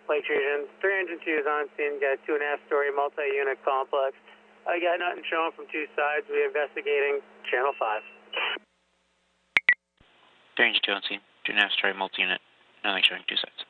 Lake Region. 302 is on scene, got a 2.5-story multi-unit complex. I got nothing showing from two sides. We're investigating Channel 5. 302 on scene, 2.5-story multi-unit, nothing showing two sides.